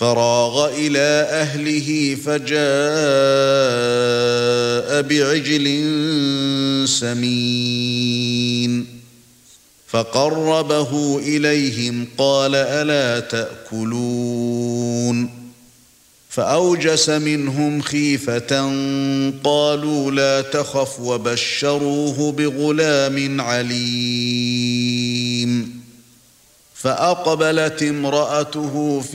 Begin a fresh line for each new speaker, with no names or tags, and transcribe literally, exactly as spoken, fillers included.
فراغ إلى أهله فجاء بعجل سمين فقربه إليهم قال ألا تأكلون فأوجس منهم خيفة قالوا لا تخف وبشروه بغلام عليم فأقبلت امرأته